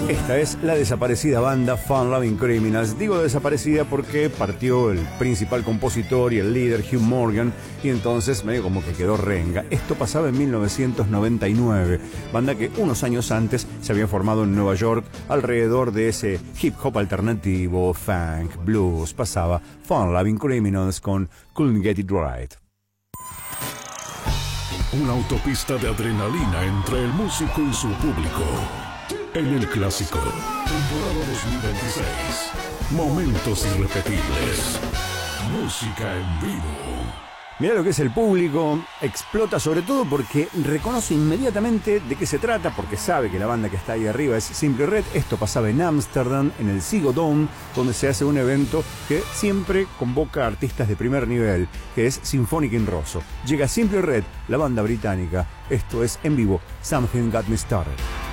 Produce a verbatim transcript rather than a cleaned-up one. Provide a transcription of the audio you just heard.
Esta es la desaparecida banda Fun Loving Criminals. Digo desaparecida porque partió el principal compositor y el líder Hugh Morgan y entonces medio como que quedó renga. Esto pasaba en mil novecientos noventa y nueve, banda que unos años antes se había formado en Nueva York alrededor de ese hip hop alternativo, funk, blues. Pasaba Fun Loving Criminals con Couldn't Get It Right. Una autopista de adrenalina entre el músico y su público. En el clásico, temporada dos mil veintiséis. Momentos irrepetibles. Música en vivo. Mirá lo que es el público, explota sobre todo porque reconoce inmediatamente de qué se trata, porque sabe que la banda que está ahí arriba es Simply Red. Esto pasaba en Ámsterdam, en el Ziggo Dome, donde se hace un evento que siempre convoca a artistas de primer nivel, que es Sinfónica in Rosso. Llega Simply Red, la banda británica. Esto es en vivo, Something Got Me Started.